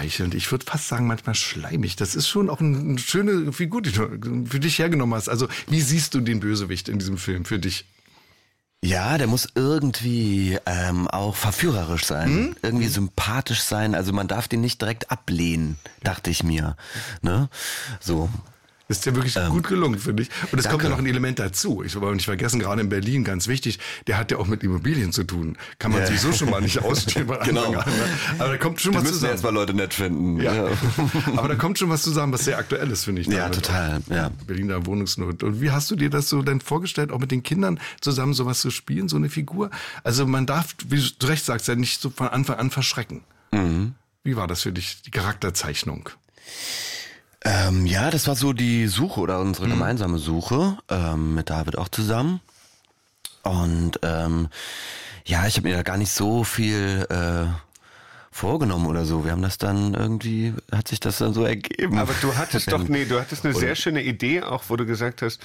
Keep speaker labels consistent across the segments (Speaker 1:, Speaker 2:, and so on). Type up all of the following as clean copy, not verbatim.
Speaker 1: schmeichelnd. Ich würde fast sagen, manchmal schleimig. Das ist schon auch eine schöne Figur, die du für dich hergenommen hast. Also, wie siehst du den Bösewicht in diesem Film für dich?
Speaker 2: Ja, der muss irgendwie auch verführerisch sein, irgendwie sympathisch sein. Also man darf den nicht direkt ablehnen, dachte ich mir. Ne? So.
Speaker 1: Ist ja wirklich gut gelungen, finde ich. Und es kommt ja
Speaker 2: danke.
Speaker 1: noch ein Element dazu. Ich will nicht vergessen, gerade in Berlin, ganz wichtig, der hat ja auch mit Immobilien zu tun. Kann man sowieso schon mal nicht ausstehen.
Speaker 2: Genau.
Speaker 1: An, ne? Aber da kommt schon was
Speaker 2: müssen
Speaker 1: zusammen.
Speaker 2: erstmal Leute nett finden.
Speaker 1: Ja. Aber da kommt schon was zusammen, was sehr aktuell ist, finde ich.
Speaker 2: Ja, total. Ja.
Speaker 1: Berliner Wohnungsnot. Und wie hast du dir das so dann vorgestellt, auch mit den Kindern zusammen sowas zu spielen, so eine Figur? Also man darf, wie du recht sagst, ja nicht so von Anfang an verschrecken. Mhm. Wie war das für dich, die Charakterzeichnung?
Speaker 2: Ja, das war so die Suche oder unsere gemeinsame Suche mit David auch zusammen. Und ja, ich habe mir da gar nicht so viel vorgenommen oder so. Wir haben das dann irgendwie, hat sich das dann so ergeben.
Speaker 3: Aber du hattest du hattest eine sehr schöne Idee auch, wo du gesagt hast,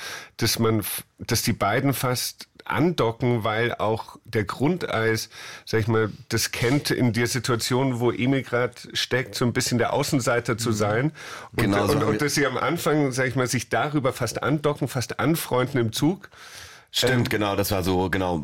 Speaker 3: dass die beiden fast andocken, weil auch der Grundeis, sag ich mal, das kennt in der Situation, wo Emil gerade steckt, so ein bisschen der Außenseiter zu sein. Und dass sie am Anfang, sag ich mal, sich darüber fast andocken, fast anfreunden im Zug.
Speaker 2: Stimmt, genau, das war so, genau,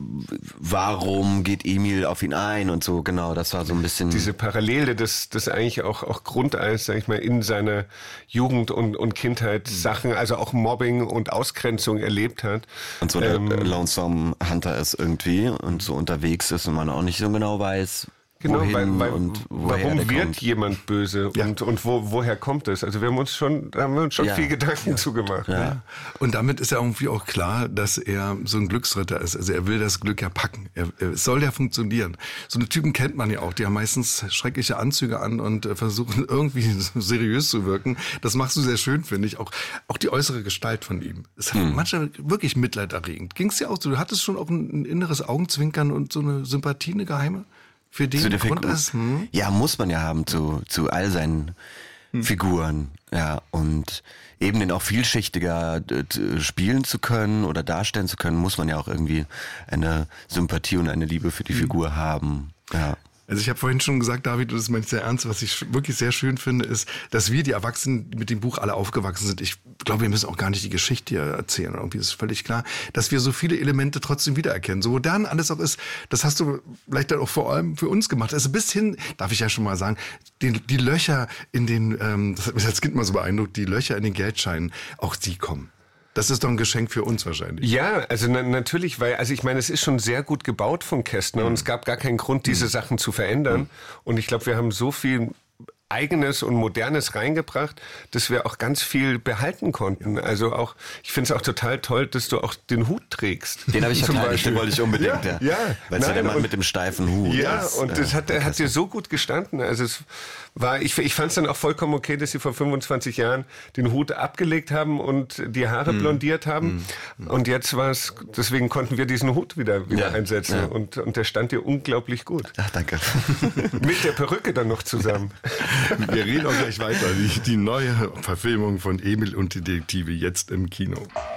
Speaker 2: warum geht Emil auf ihn ein und so, genau, das war so ein bisschen...
Speaker 3: Diese Parallele, das eigentlich auch Grundeis, sag ich mal, in seiner Jugend und Kindheit Sachen, also auch Mobbing und Ausgrenzung erlebt hat.
Speaker 2: Und so der Lonesome Hunter ist irgendwie und so unterwegs ist und man auch nicht so genau weiß...
Speaker 3: Genau,
Speaker 2: wohin
Speaker 3: weil
Speaker 2: und
Speaker 3: warum wird
Speaker 2: kommt.
Speaker 3: Jemand böse und woher kommt es? Also da haben wir uns schon viel Gedanken zugemacht.
Speaker 2: Ja.
Speaker 3: Ne?
Speaker 1: Und damit ist ja irgendwie auch klar, dass er so ein Glücksritter ist. Also er will das Glück ja packen. Es soll ja funktionieren. So eine Typen kennt man ja auch. Die haben meistens schreckliche Anzüge an und versuchen irgendwie seriös zu wirken. Das machst du sehr schön, finde ich. Auch die äußere Gestalt von ihm. Es hat manchmal wirklich mitleiderregend. Ging es dir auch so? Du hattest schon auch ein inneres Augenzwinkern und so eine Sympathie, eine geheime? Für den Grund ist?
Speaker 2: Ja, muss man ja haben zu all seinen Figuren. Ja, und eben den auch vielschichtiger spielen zu können oder darstellen zu können, muss man ja auch irgendwie eine Sympathie und eine Liebe für die Figur haben. Ja.
Speaker 1: Also ich habe vorhin schon gesagt, David, und das meine ich sehr ernst, was ich wirklich sehr schön finde, ist, dass wir, die Erwachsenen, mit dem Buch alle aufgewachsen sind. Ich glaube, wir müssen auch gar nicht die Geschichte hier erzählen. Irgendwie ist völlig klar, dass wir so viele Elemente trotzdem wiedererkennen. So modern alles auch ist, das hast du vielleicht dann auch vor allem für uns gemacht. Also bis hin, darf ich ja schon mal sagen, die Löcher in den, das hat mich als Kind mal so beeindruckt, die Löcher in den Geldscheinen, auch die kommen. Das ist doch ein Geschenk für uns wahrscheinlich.
Speaker 3: Ja, also natürlich, weil, also ich meine, es ist schon sehr gut gebaut von Kästner und es gab gar keinen Grund, diese Sachen zu verändern. Und ich glaube, wir haben so viel Eigenes und Modernes reingebracht, dass wir auch ganz viel behalten konnten. Also auch, ich finde es auch total toll, dass du auch den Hut trägst.
Speaker 2: Den habe ich total, den wollte ich unbedingt.
Speaker 3: Ja.
Speaker 2: Weil es ja der Mann mit dem steifen Hut.
Speaker 3: Ja,
Speaker 2: ist,
Speaker 3: und das hat dir so gut gestanden. Also es war, ich fand es dann auch vollkommen okay, dass sie vor 25 Jahren den Hut abgelegt haben und die Haare blondiert haben. Und jetzt war es, deswegen konnten wir diesen Hut wieder einsetzen. Ja. Und der stand dir unglaublich gut.
Speaker 2: Ach, danke.
Speaker 3: Mit der Perücke dann noch zusammen.
Speaker 1: Wir reden auch gleich weiter. Die neue Verfilmung von Emil und die Detektive jetzt im Kino.